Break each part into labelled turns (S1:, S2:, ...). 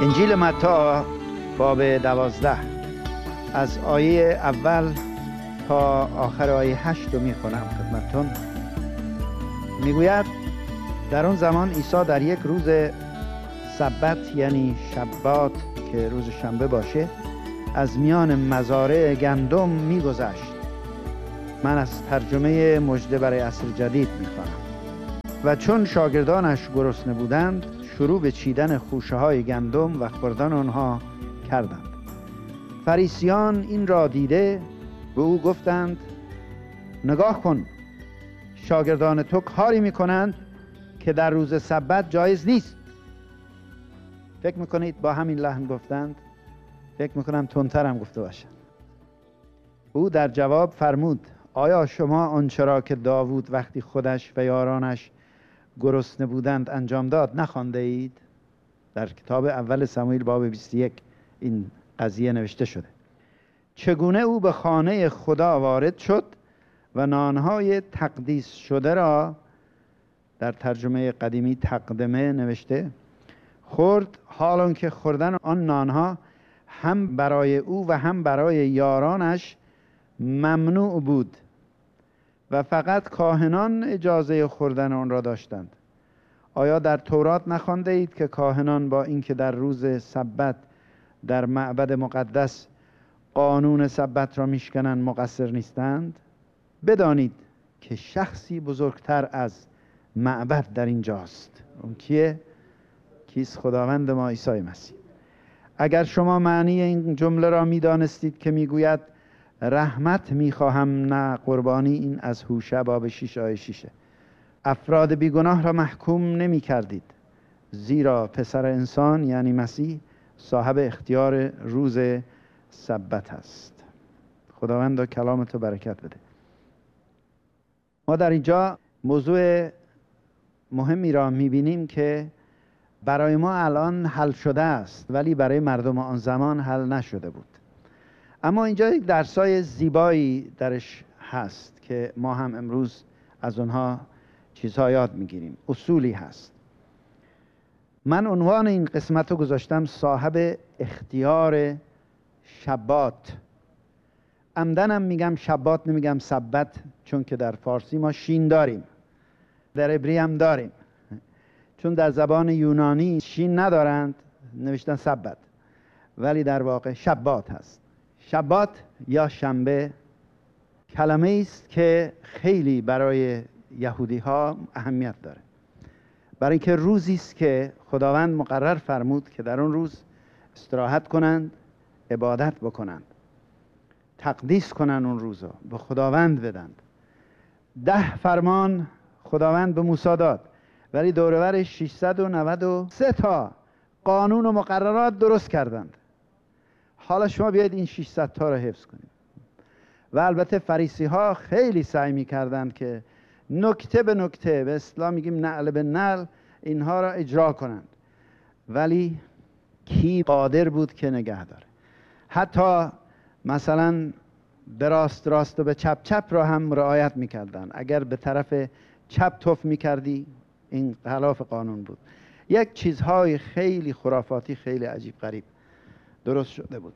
S1: انجیل متی باب 12 از آیه اول تا آخر آیه 8 رو میخونم خدمتتون. میگوید در اون زمان عیسی در یک روز سبت یعنی شبات که روز شنبه باشه از میان مزارع گندم میگذشت. من از ترجمه مژده برای عصر جدید میخوانم. و چون شاگردانش گرسنه بودند شروع به چیدن خوشه های گندم و خوردن آنها کردند. فریسیان این را دیده به او گفتند نگاه کن، شاگردان تو کاری میکنند که در روز سبت جایز نیست. فکر میکنید با همین لحن گفتند؟ فکر میکنم تندتر هم گفته باشند. او در جواب فرمود آیا شما آنچه را که داوود وقتی خودش و یارانش گرسنه بودند انجام داد نخوانده اید؟ در کتاب اول سموئیل باب 21 این قضیه نوشته شده. چگونه او به خانه خدا وارد شد و نانهای تقدیس شده را، در ترجمه قدیمی تقدمه نوشته، خورد، حالان که خوردن آن نانها هم برای او و هم برای یارانش ممنوع بود و فقط کاهنان اجازه خوردن آن را داشتند. آیا در تورات نخوانده اید که کاهنان با اینکه در روز سبت در معبد مقدس قانون سبت را میشکنند مقصر نیستند؟ بدانید که شخصی بزرگتر از معبد در اینجاست. اون کیه؟ کیست؟ خداوند ما عیسی مسیح. اگر شما معنی این جمله را میدانستید که میگوید رحمت میخواهم نه قربانی، این از هوشع باب 6 آیه 6 افراد بیگناه را محکوم نمی کردید، زیرا پسر انسان یعنی مسیح صاحب اختیار روز سبت است. خداوند کلامتو برکت بده. ما در اینجا موضوع مهمی را میبینیم که برای ما الان حل شده است ولی برای مردم آن زمان حل نشده بود. اما اینجا یک درسای زیبایی درش هست که ما هم امروز از اونها چیزها یاد میگیریم. اصولی هست. من عنوان این قسمت رو گذاشتم صاحب اختیار شبات. عمدنم میگم شبات نمیگم سبت، چون که در فارسی ما شین داریم، در عبری هم داریم، چون در زبان یونانی شین ندارند نوشتن سبت، ولی در واقع شبات هست. شبات یا شنبه کلمه است که خیلی برای یهودی ها اهمیت داره، برای اینکه روزی است که خداوند مقرر فرمود که در اون روز استراحت کنند، عبادت بکنند، تقدیس کنند، اون روزو به خداوند بدند. 10 فرمان خداوند به موسی داد، ولی دورور 693 تا قانون و مقررات درست کردند. حالا شما بیاید این 600 تا رو حفظ کنید. و البته فریسی ها خیلی سعی می‌کردند که نکته به نکته، به اصطلاح میگیم نعل به نعل، اینها را اجرا کنند، ولی کی قادر بود که نگه داره؟ حتی مثلا به راست راست و به چپ چپ را هم رعایت می‌کردند. اگر به طرف چپ توف می‌کردی این خلاف قانون بود. یک چیزهای خیلی خرافاتی، خیلی عجیب غریب درست شده بود.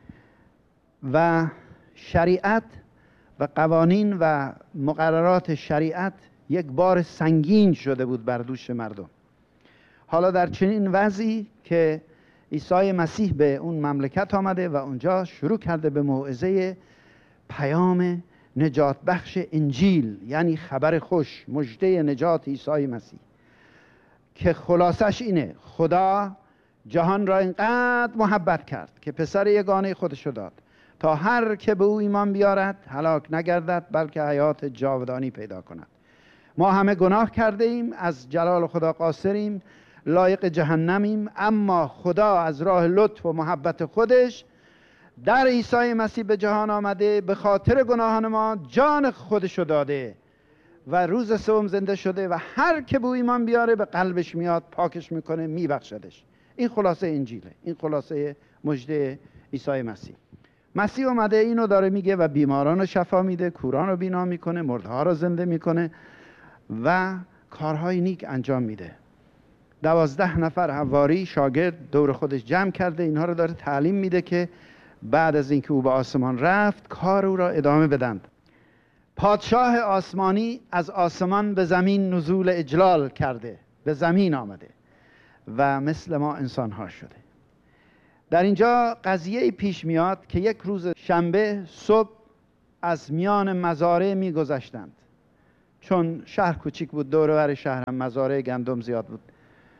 S1: و شریعت و قوانین و مقررات شریعت یک بار سنگین شده بود بر دوش مردم. حالا در چنین وضعی که عیسی مسیح به اون مملکت آمده و اونجا شروع کرده به موعظه پیام نجات بخش انجیل، یعنی خبر خوش، مژده نجات عیسی مسیح، که خلاصش اینه: خدا جهان را اینقدر محبت کرد که پسر یگانه خودش داد تا هر که به او ایمان بیارد هلاک نگردد بلکه حیات جاودانی پیدا کند. ما همه گناه کرده ایم، از جلال خدا قاصریم، لایق جهنمیم، اما خدا از راه لطف و محبت خودش در عیسی مسیح به جهان آمده، به خاطر گناهان ما جان خودشو داده و روز سوم زنده شده و هر که به او ایمان بیاره به قلبش میاد، پاکش میکنه، میبخشدش. این خلاصه انجیله، این خلاصه مژده عیسی مسیح. مسیح اومده اینو داره میگه و بیماران رو شفا میده، کوران رو بینا میکنه، مرده‌ها رو زنده میکنه و کارهای نیک انجام میده. 12 نفر حواری شاگرد دور خودش جمع کرده، اینها رو داره تعلیم میده که بعد از اینکه او به آسمان رفت کار او را ادامه بدند. پادشاه آسمانی از آسمان به زمین نزول اجلال کرده، به زمین آمده و مثل ما انسان ها شده. در اینجا قضیه پیش میاد که یک روز شنبه صبح از میان مزارع میگذشتند، چون شهر کوچیک بود، دور و بر شهر هم مزارع گندم زیاد بود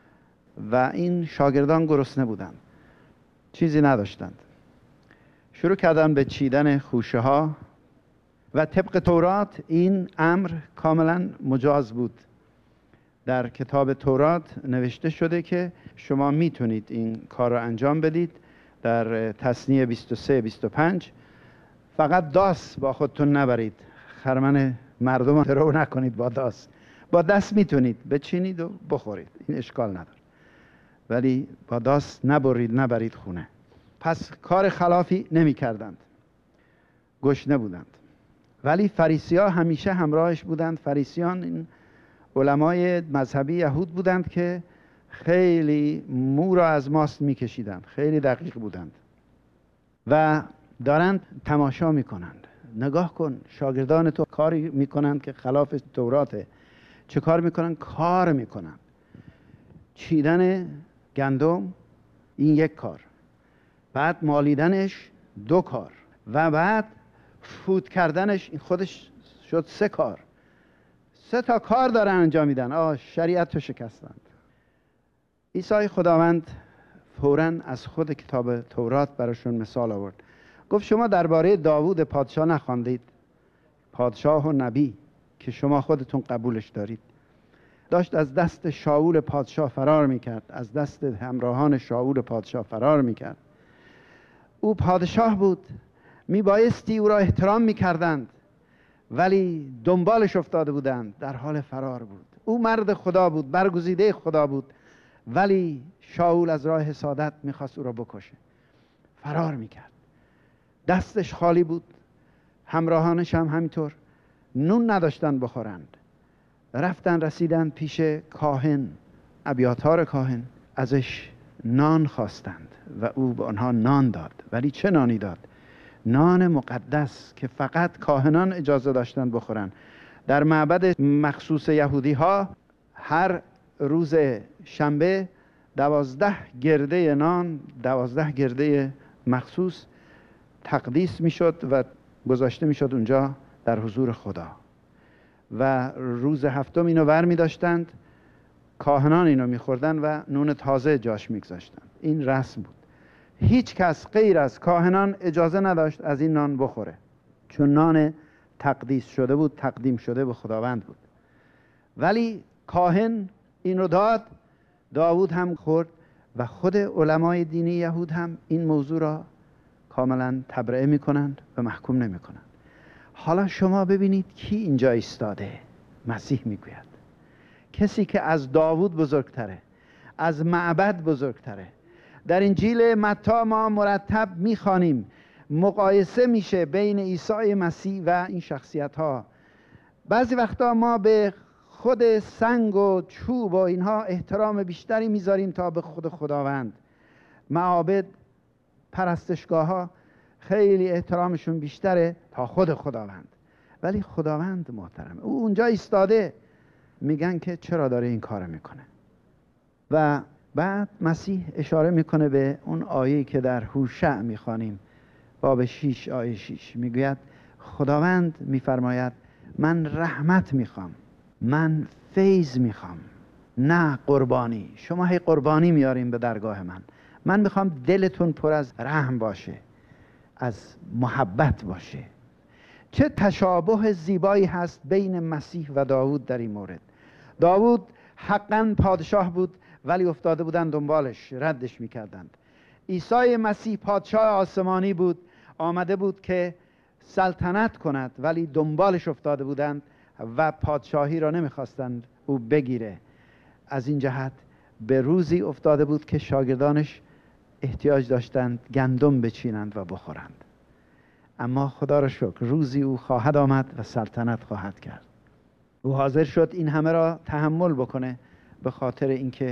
S1: و این شاگردان گرسنه بودند، چیزی نداشتند. شروع کردن به چیدن خوشه ها و طبق تورات این امر کاملا مجاز بود. در کتاب تورات نوشته شده که شما میتونید این کار را انجام بدید. در تثنیه 23-25 فقط داس با خودتون نبرید، خرمن مردم رو نکنید با داس. با دست میتونید بچینید و بخورید، این اشکال نداره، ولی با داس نبرید خونه. پس کار خلافی نمی کردند، گشنه بودند. ولی فریسی‌ها همیشه همراهش بودند. فریسیان این علمای مذهبی یهود بودند که خیلی مو را از ماست میکشیدند، خیلی دقیق بودند و دارند تماشا میکنند. نگاه کن شاگردان تو کاری میکنند که خلاف توراته. چه کار میکنند؟ کار میکنند. چیدن گندم این یک کار، بعد مالیدنش 2 کار و بعد فوت کردنش این خودش شد 3 کار. 3 تا کار دارن انجام میدن. شریعت رو شکستند. عیسی خداوند فوراً از خود کتاب تورات براشون مثال آورد. گفت شما درباره داوود پادشاه نخواندید؟ پادشاه و نبی که شما خودتون قبولش دارید. داشت از دست شاول پادشاه فرار میکرد، از دست همراهان شاول پادشاه فرار میکرد. او پادشاه بود، میبایستی او را احترام میکردند، ولی دنبالش افتاده بودند، در حال فرار بود. او مرد خدا بود، برگزیده خدا بود، ولی شاول از راه حسادت میخواست او را بکشه، فرار میکرد. دستش خالی بود، همراهانش هم همینطور. نون نداشتن بخورند. رفتن رسیدن پیش کاهن، ابیاتار کاهن، ازش نان خواستند و او به آنها نان داد. ولی چه نانی داد؟ نان مقدس که فقط کاهنان اجازه داشتند بخورن. در معبد مخصوص یهودی ها هر روز شنبه 12 گرده نان، 12 گرده مخصوص تقدیس میشد و گذاشته میشد اونجا در حضور خدا و روز هفتم اینو ور می داشتند، کاهنان اینو میخوردن و نون تازه جاش میگذاشتند. این رسم بود. هیچ کس غیر از کاهنان اجازه نداشت از این نان بخوره، چون نان تقدیس شده بود، تقدیم شده به خداوند بود. ولی کاهن این رو داد، داوود هم خورد و خود علمای دینی یهود هم این موضوع را کاملا تبرئه میکنند و محکوم نمیکنند. حالا شما ببینید کی اینجا ایستاده. مسیح میگوید کسی که از داوود بزرگتره، از معبد بزرگتره. در انجیل متی ما مرتب میخوانیم، مقایسه میشه بین عیسی مسیح و این شخصیت ها. بعضی وقتا ما به خود سنگ و چوب و اینها احترام بیشتری میذاریم تا به خود خداوند. معابد، پرستشگاه ها خیلی احترامشون بیشتره تا خود خداوند. ولی خداوند محترمه، او اونجا ایستاده. میگن که چرا داره این کار میکنه؟ و بعد مسیح اشاره میکنه به اون آیه‌ای که در هوشع میخوانیم، باب 6 آیه 6 میگوید خداوند میفرماید من رحمت میخوام، من فیض میخوام، نه قربانی. شما هی قربانی میاریم به درگاه من میخوام دلتون پر از رحم باشه، از محبت باشه. چه تشابه زیبایی هست بین مسیح و داوود در این مورد. داوود حقاً پادشاه بود، ولی افتاده بودن دنبالش، ردش میکردند. عیسی مسیح پادشاه آسمانی بود، آمده بود که سلطنت کند، ولی دنبالش افتاده بودند و پادشاهی را نمیخواستند او بگیره. از این جهت به روزی افتاده بود که شاگردانش احتیاج داشتند گندم بچینند و بخورند. اما خدا را شکر روزی او خواهد آمد و سلطنت خواهد کرد. او حاضر شد این همه را تحمل بکنه به خاطر اینکه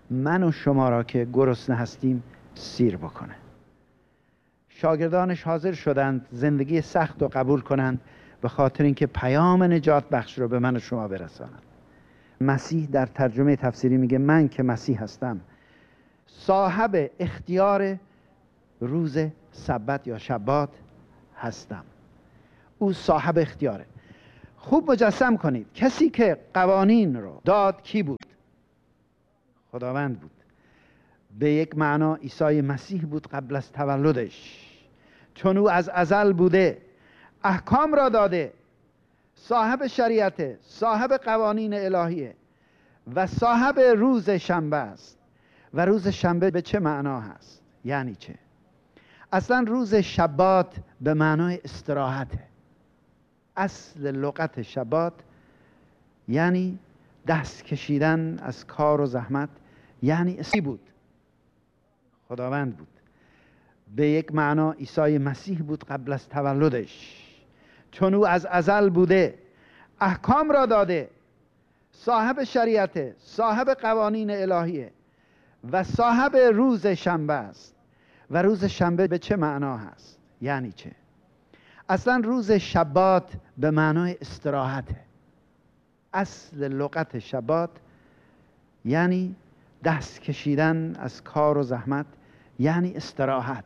S1: من و شما را که گرسنه هستیم سیر بکنه. شاگردانش حاضر شدند زندگی سخت رو قبول کنند به خاطر اینکه پیام نجات بخش رو به من و شما برسانند. مسیح در ترجمه تفسیری میگه من که مسیح هستم صاحب اختیار روز سبت یا شبات هستم. او صاحب اختیاره. خوب مجسم کنید کسی که قوانین رو داد کی بود؟ خداوند بود. به یک معنا عیسی مسیح بود قبل از تولدش، چون او از ازل بوده، احکام را داده، صاحب شریعته، صاحب قوانین الهیه و صاحب روز شنبه است. و روز شنبه به چه معنا هست؟ یعنی چه؟ اصلا روز شبات به معنای استراحته. اصل لغت شبات یعنی دست کشیدن از کار و زحمت، یعنی اسی بود. خداوند بود. به یک معنا عیسی مسیح بود قبل از تولدش، چون او از ازل بوده، احکام را داده، صاحب شریعته، صاحب قوانین الهیه و صاحب روز شنبه است. و روز شنبه به چه معنا هست؟ یعنی چه؟ اصلا روز شبات به معنای استراحته. اصل لغت شبات یعنی دست کشیدن از کار و زحمت، یعنی استراحت.